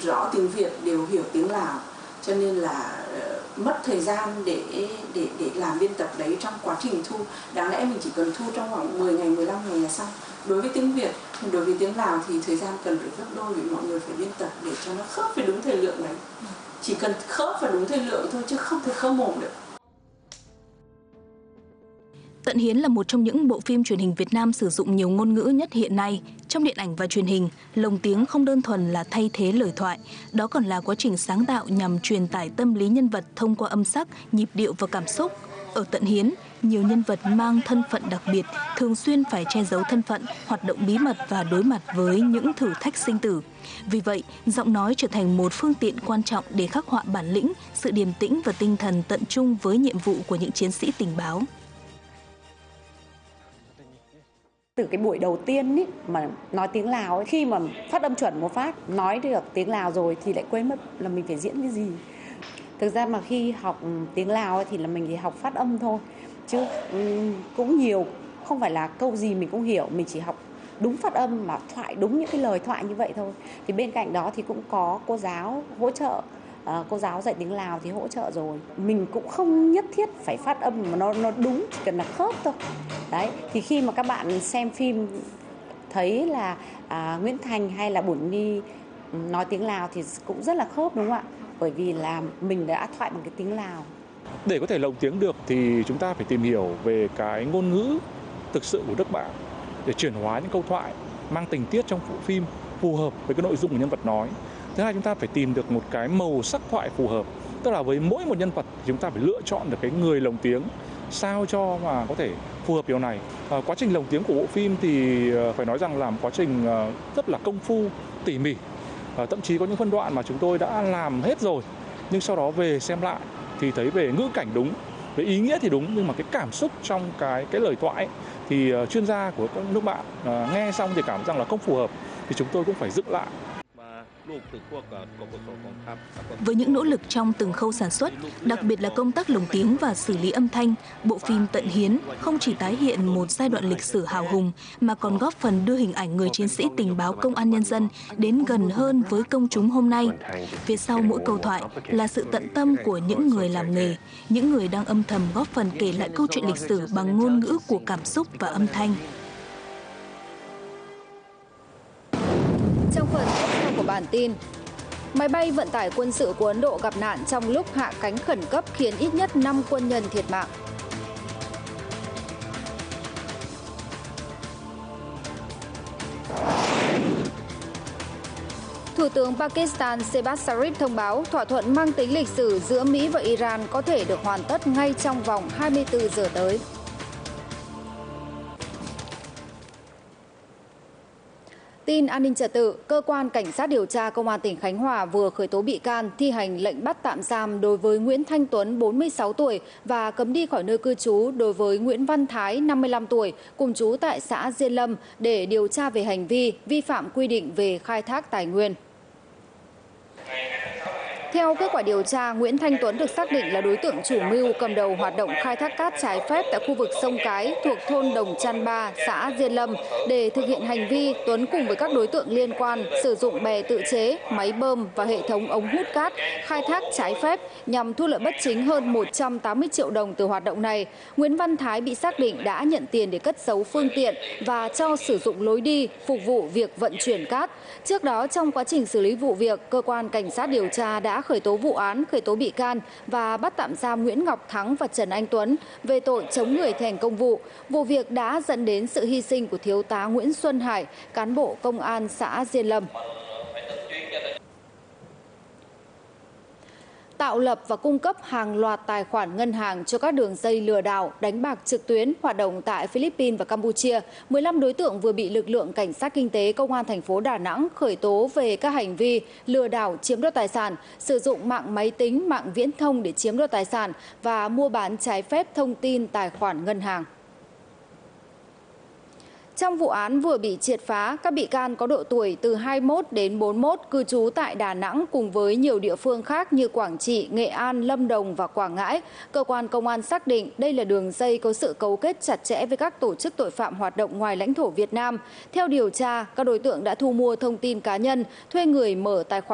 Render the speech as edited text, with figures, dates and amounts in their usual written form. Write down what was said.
rõ tiếng Việt, đều hiểu tiếng Lào, cho nên là mất thời gian để làm biên tập đấy trong quá trình thu. Đáng lẽ mình chỉ cần thu trong khoảng 10 ngày, 15 ngày là xong. Đối với tiếng Việt, đối với tiếng Lào thì thời gian cần phải gấp đôi, vì mọi người phải biên tập để cho nó khớp với đúng thời lượng đấy. Chỉ cần khớp và đúng thời lượng thôi, chứ không thể khớp mồm được. Tận Hiến là một trong những bộ phim truyền hình Việt Nam sử dụng nhiều ngôn ngữ nhất hiện nay. Trong điện ảnh và truyền hình, lồng tiếng không đơn thuần là thay thế lời thoại, đó còn là quá trình sáng tạo nhằm truyền tải tâm lý nhân vật thông qua âm sắc, nhịp điệu và cảm xúc. Ở Tận Hiến, nhiều nhân vật mang thân phận đặc biệt, thường xuyên phải che giấu thân phận, hoạt động bí mật và đối mặt với những thử thách sinh tử. Vì vậy, giọng nói trở thành một phương tiện quan trọng để khắc họa bản lĩnh, sự điềm tĩnh và tinh thần tận trung với nhiệm vụ của những chiến sĩ tình báo. Từ cái buổi đầu tiên ý, mà nói tiếng Lào ấy, khi mà phát âm chuẩn một phát, nói được tiếng Lào rồi thì lại quên mất là mình phải diễn cái gì. Thực ra mà khi học tiếng Lào ấy, thì là mình chỉ học phát âm thôi, chứ cũng nhiều, không phải là câu gì mình cũng hiểu, mình chỉ học đúng phát âm mà thoại đúng những cái lời thoại như vậy thôi. Thì bên cạnh đó thì cũng có cô giáo hỗ trợ, cô giáo dạy tiếng Lào thì hỗ trợ rồi. Mình cũng không nhất thiết phải phát âm mà nó đúng, chỉ cần là khớp thôi. Đấy, thì khi mà các bạn xem phim thấy là Nguyễn Thành hay là Bổn Ni nói tiếng Lào thì cũng rất là khớp, đúng không ạ? Bởi vì là mình đã thoại bằng cái tiếng Lào. Để có thể lồng tiếng được thì chúng ta phải tìm hiểu về cái ngôn ngữ thực sự của nước bạn để chuyển hóa những câu thoại mang tình tiết trong bộ phim phù hợp với cái nội dung của nhân vật nói. Thứ hai, chúng ta phải tìm được một cái màu sắc thoại phù hợp, tức là với mỗi một nhân vật chúng ta phải lựa chọn được cái người lồng tiếng sao cho mà có thể phù hợp điều này. Quá trình lồng tiếng của bộ phim thì phải nói rằng là một quá trình rất là công phu, tỉ mỉ. Thậm chí có những phân đoạn mà chúng tôi đã làm hết rồi, nhưng sau đó về xem lại thì thấy về ngữ cảnh đúng, về ý nghĩa thì đúng, nhưng mà cái cảm xúc trong cái lời thoại ấy, thì chuyên gia của các nước bạn nghe xong thì cảm rằng là không phù hợp, thì chúng tôi cũng phải dựng lại. Với những nỗ lực trong từng khâu sản xuất, đặc biệt là công tác lồng tiếng và xử lý âm thanh, bộ phim Tận Hiến không chỉ tái hiện một giai đoạn lịch sử hào hùng mà còn góp phần đưa hình ảnh người chiến sĩ tình báo công an nhân dân đến gần hơn với công chúng hôm nay. Phía sau mỗi câu thoại là sự tận tâm của những người làm nghề, những người đang âm thầm góp phần kể lại câu chuyện lịch sử bằng ngôn ngữ của cảm xúc và âm thanh. Trong phần tiếp theo của bản tin, máy bay vận tải quân sự của Ấn Độ gặp nạn trong lúc hạ cánh khẩn cấp khiến ít nhất 5 quân nhân thiệt mạng. Thủ tướng Pakistan Shehbaz Sharif thông báo thỏa thuận mang tính lịch sử giữa Mỹ và Iran có thể được hoàn tất ngay trong vòng 24 giờ tới. Tin an ninh trật tự, cơ quan cảnh sát điều tra công an tỉnh Khánh Hòa vừa khởi tố bị can, thi hành lệnh bắt tạm giam đối với Nguyễn Thanh Tuấn 46 tuổi và cấm đi khỏi nơi cư trú đối với Nguyễn Văn Thái 55 tuổi, cùng trú tại xã Diên Lâm để điều tra về hành vi vi phạm quy định về khai thác tài nguyên. Theo kết quả điều tra, Nguyễn Thanh Tuấn được xác định là đối tượng chủ mưu cầm đầu hoạt động khai thác cát trái phép tại khu vực sông Cái thuộc thôn Đồng Chăn Ba, xã Diên Lâm. Để thực hiện hành vi, Tuấn cùng với các đối tượng liên quan sử dụng bè tự chế, máy bơm và hệ thống ống hút cát khai thác trái phép nhằm thu lợi bất chính hơn 180 triệu đồng từ hoạt động này. Nguyễn Văn Thái bị xác định đã nhận tiền để cất giấu phương tiện và cho sử dụng lối đi phục vụ việc vận chuyển cát. Trước đó, trong quá trình xử lý vụ việc, cơ quan cảnh sát điều tra đã khởi tố vụ án, khởi tố bị can và bắt tạm giam Nguyễn Ngọc Thắng và Trần Anh Tuấn về tội chống người thi hành công vụ. Vụ việc đã dẫn đến sự hy sinh của thiếu tá Nguyễn Xuân Hải, cán bộ công an xã Diên Lâm. Tạo lập và cung cấp hàng loạt tài khoản ngân hàng cho các đường dây lừa đảo, đánh bạc trực tuyến hoạt động tại Philippines và Campuchia. 15 đối tượng vừa bị lực lượng cảnh sát kinh tế công an thành phố Đà Nẵng khởi tố về các hành vi lừa đảo chiếm đoạt tài sản, sử dụng mạng máy tính, mạng viễn thông để chiếm đoạt tài sản và mua bán trái phép thông tin tài khoản ngân hàng. Trong vụ án vừa bị triệt phá, các bị can có độ tuổi từ 21 đến 41, cư trú tại Đà Nẵng cùng với nhiều địa phương khác như Quảng Trị, Nghệ An, Lâm Đồng và Quảng Ngãi. Cơ quan công an xác định đây là đường dây có sự cấu kết chặt chẽ với các tổ chức tội phạm hoạt động ngoài lãnh thổ Việt Nam. Theo điều tra, các đối tượng đã thu mua thông tin cá nhân, thuê người mở tài khoản